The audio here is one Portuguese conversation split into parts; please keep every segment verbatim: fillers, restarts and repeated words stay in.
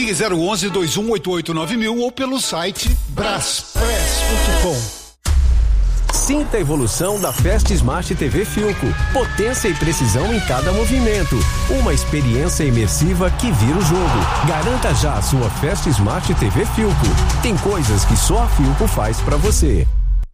Ligue zero onze, dois um oito oito nove mil ou pelo site braspress ponto com. Sinta a evolução da Fast Smart T V Filco. Potência e precisão em cada movimento. Uma experiência imersiva que vira o jogo. Garanta já a sua Fast Smart T V Filco. Tem coisas que só a Filco faz pra você.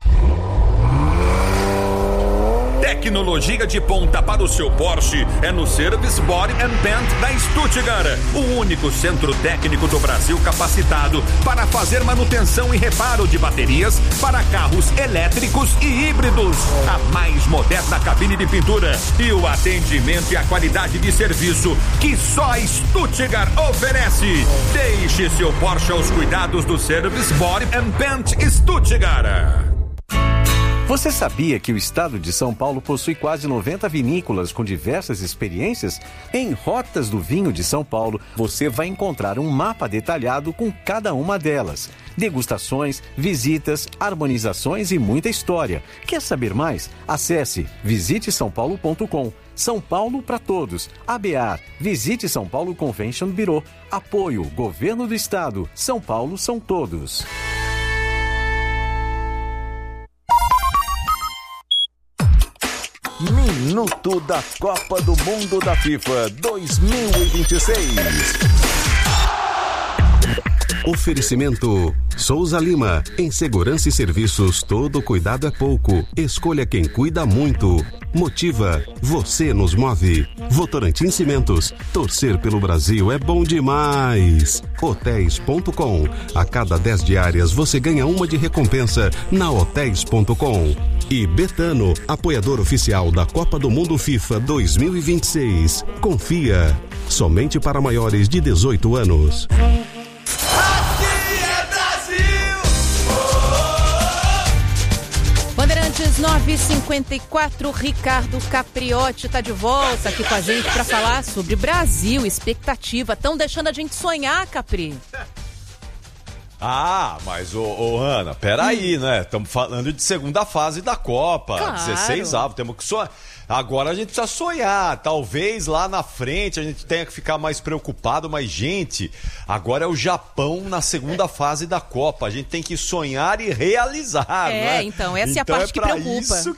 Tecnologia de ponta para o seu Porsche é no Service Body and Paint da Stuttgart, o único centro técnico do Brasil capacitado para fazer manutenção e reparo de baterias para carros elétricos e híbridos. A mais moderna cabine de pintura e o atendimento e a qualidade de serviço que só a Stuttgart oferece. Deixe seu Porsche aos cuidados do Service Body and Paint Stuttgart. Você sabia que o estado de São Paulo possui quase noventa vinícolas com diversas experiências? Em Rotas do Vinho de São Paulo, você vai encontrar um mapa detalhado com cada uma delas. Degustações, visitas, harmonizações e muita história. Quer saber mais? Acesse visite são paulo ponto com. São Paulo para todos. A B A, Visite São Paulo Convention Bureau. Apoio, Governo do Estado. São Paulo são todos. Minuto da Copa do Mundo da FIFA dois mil e vinte e seis. Oferecimento Souza Lima. Em segurança e serviços, todo cuidado é pouco. Escolha quem cuida muito. Motiva. Você nos move. Votorantim Cimentos. Torcer pelo Brasil é bom demais. Hotéis ponto com. A cada dez diárias você ganha uma de recompensa na hotéis ponto com. E Betano, apoiador oficial da Copa do Mundo FIFA dois mil e vinte e seis. Confia. Somente para maiores de dezoito anos. Bandeirantes nove e cinquenta e quatro, Ricardo Capriotti está de volta aqui com a gente para falar sobre Brasil, expectativa. Estão deixando a gente sonhar, Capri. Ah, mas ô, ô Ana, peraí, hum. né? Estamos falando de segunda fase da Copa, claro. dezesseis avos, temos que sonhar. Agora a gente precisa sonhar, talvez lá na frente a gente tenha que ficar mais preocupado, mas gente, agora é o Japão na segunda fase da Copa, a gente tem que sonhar e realizar, é, né? então, essa então é a parte é que preocupa. Isso...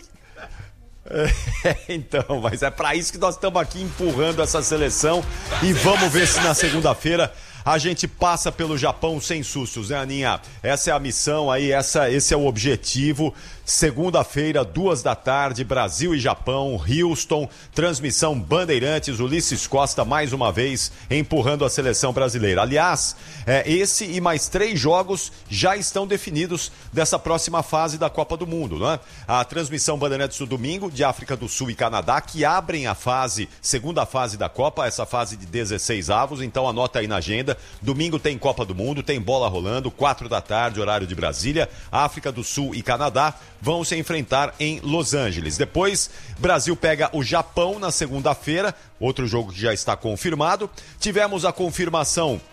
É, então, mas é para isso que nós estamos aqui empurrando essa seleção e vamos ver se na segunda-feira a gente passa pelo Japão sem sustos, né, Aninha? Essa é a missão aí, essa, esse é o objetivo. Segunda-feira, duas da tarde, Brasil e Japão, Houston, transmissão Bandeirantes, Ulisses Costa mais uma vez empurrando a seleção brasileira. Aliás, é, esse e mais três jogos já estão definidos dessa próxima fase da Copa do Mundo, né? A transmissão Bandeirantes no domingo, de África do Sul e Canadá, que abrem a fase, segunda fase da Copa, essa fase de dezesseis avos, então anota aí na agenda. Domingo tem Copa do Mundo, tem bola rolando, quatro da tarde, horário de Brasília. África do Sul e Canadá vão se enfrentar em Los Angeles. Depois, Brasil pega o Japão na segunda-feira, outro jogo que já está confirmado. Tivemos a confirmação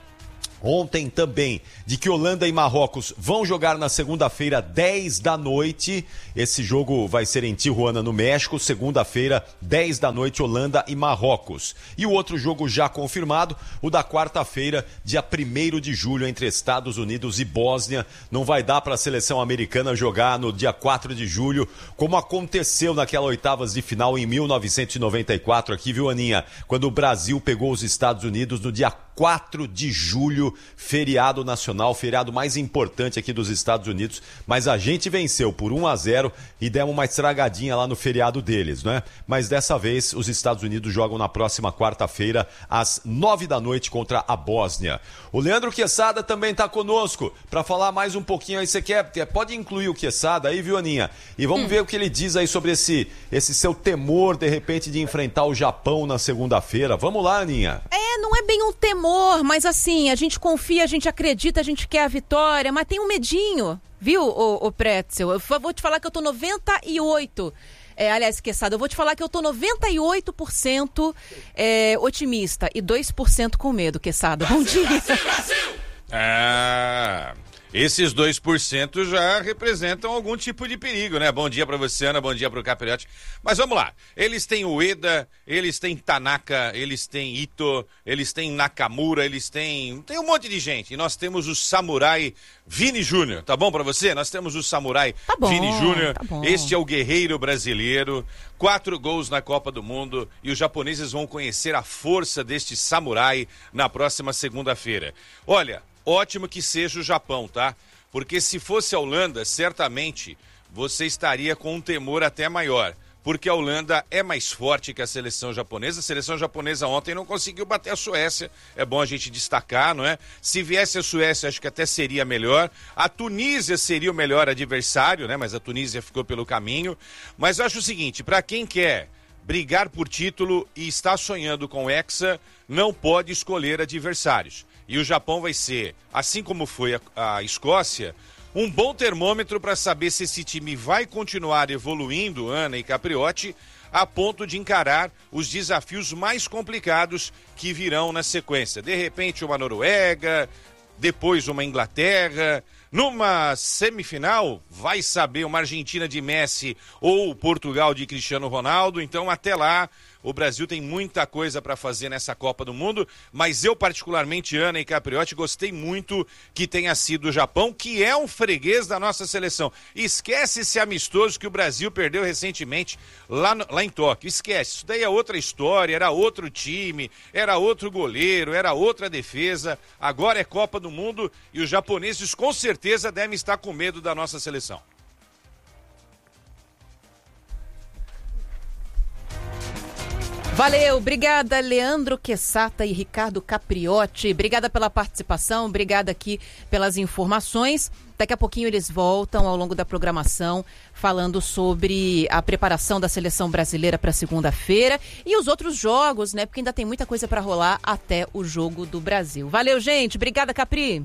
ontem também de que Holanda e Marrocos vão jogar na segunda-feira, dez da noite. Esse jogo vai ser em Tijuana, no México. Segunda-feira, dez da noite, Holanda e Marrocos. E o outro jogo já confirmado, o da quarta-feira, dia primeiro de julho, entre Estados Unidos e Bósnia. Não vai dar para a seleção americana jogar no dia quatro de julho, como aconteceu naquela oitavas de final em mil novecentos e noventa e quatro aqui, viu, Aninha? Quando o Brasil pegou os Estados Unidos no dia quatro de julho, feriado nacional, feriado mais importante aqui dos Estados Unidos, mas a gente venceu por um a zero e demos uma estragadinha lá no feriado deles, né? Mas dessa vez os Estados Unidos jogam na próxima quarta-feira às nove da noite contra a Bósnia. O Leandro Quesada também está conosco para falar mais um pouquinho aí. Você quer, pode incluir o Quesada aí, viu, Aninha? E vamos hum. ver o que ele diz aí sobre esse, esse seu temor, de repente, de enfrentar o Japão na segunda-feira. Vamos lá, Aninha. É, não é bem um temor, mas assim, a gente confia, a gente acredita, a gente quer a vitória, mas tem um medinho, viu, ô, ô Pretzel? Eu vou te falar que eu tô noventa e oito, é, aliás, Quesada, eu vou te falar que eu tô noventa e oito por cento é, otimista e dois por cento com medo, Quesada. Bom dia. É... esses dois por cento já representam algum tipo de perigo, né? Bom dia para você, Ana, bom dia para o Capriotti. Mas vamos lá, eles têm Ueda, eles têm Tanaka, eles têm Ito, eles têm Nakamura, eles têm... Tem um monte de gente. E nós temos o Samurai Vini Júnior, tá bom para você? Nós temos o Samurai tá bom, Vini Júnior, tá bom. Este é o guerreiro brasileiro, quatro gols na Copa do Mundo e os japoneses vão conhecer a força deste Samurai na próxima segunda-feira. Olha... Ótimo que seja o Japão, tá? Porque se fosse a Holanda, certamente você estaria com um temor até maior. Porque a Holanda é mais forte que a seleção japonesa. A seleção japonesa ontem não conseguiu bater a Suécia. É bom a gente destacar, não é? Se viesse a Suécia, acho que até seria melhor. A Tunísia seria o melhor adversário, né? Mas a Tunísia ficou pelo caminho. Mas eu acho o seguinte, para quem quer brigar por título e está sonhando com o Hexa, não pode escolher adversários. E o Japão vai ser, assim como foi a, a Escócia, um bom termômetro para saber se esse time vai continuar evoluindo, Ana e Capriotti, a ponto de encarar os desafios mais complicados que virão na sequência. De repente uma Noruega, depois uma Inglaterra, numa semifinal, vai saber uma Argentina de Messi ou Portugal de Cristiano Ronaldo. Então até lá o Brasil tem muita coisa para fazer nessa Copa do Mundo, mas eu particularmente, Ana e Capriotti, gostei muito que tenha sido o Japão, que é um freguês da nossa seleção. Esquece esse amistoso que o Brasil perdeu recentemente lá, no, lá em Tóquio, esquece, isso daí é outra história, era outro time, era outro goleiro, era outra defesa, agora é Copa do Mundo e os japoneses com certeza devem estar com medo da nossa seleção. Valeu, obrigada Leandro Quessata e Ricardo Capriotti, obrigada pela participação, obrigada aqui pelas informações. Daqui a pouquinho eles voltam ao longo da programação falando sobre a preparação da seleção brasileira para segunda-feira e os outros jogos, né? Porque ainda tem muita coisa para rolar até o jogo do Brasil. Valeu, gente, obrigada, Capri.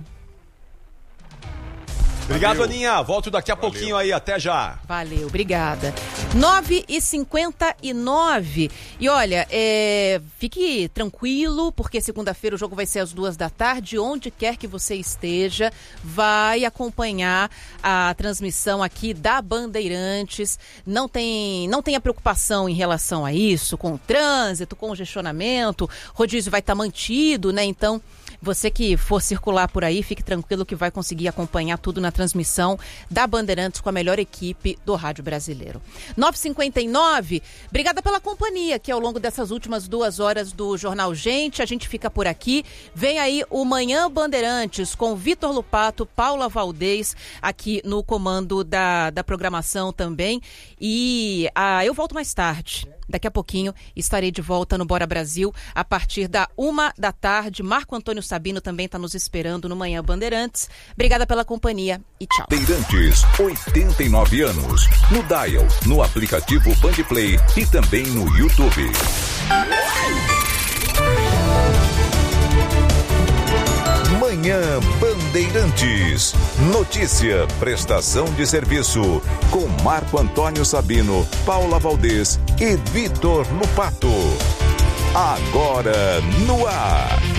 Obrigado, Valeu. Aninha. Volto daqui a Valeu. pouquinho aí. Até já. Valeu, obrigada. nove e cinquenta e nove. E olha, é, fique tranquilo, porque segunda-feira o jogo vai ser às duas da tarde. Onde quer que você esteja, vai acompanhar a transmissão aqui da Bandeirantes. Não tem, não tenha preocupação em relação a isso, com o trânsito, congestionamento. Rodízio vai estar mantido, né? Então, você que for circular por aí, fique tranquilo que vai conseguir acompanhar tudo na transmissão da Bandeirantes com a melhor equipe do rádio brasileiro. nove e cinquenta e nove, obrigada pela companhia que ao longo dessas últimas duas horas do Jornal Gente, a gente fica por aqui. Vem aí o Manhã Bandeirantes com Vitor Lupato, Paula Valdez aqui no comando da, da programação também. E ah, eu volto mais tarde. Daqui a pouquinho estarei de volta no Bora Brasil a partir da uma da tarde. Marco Antônio Sabino também está nos esperando no Manhã Bandeirantes. Obrigada pela companhia e tchau. Bandeirantes, oitenta e nove anos. No Dial, no aplicativo Bandplay e também no YouTube. Manhã Bandeirantes. Notícia, prestação de serviço. Com Marco Antônio Sabino, Paula Valdez e Vitor Lupato. Agora no ar.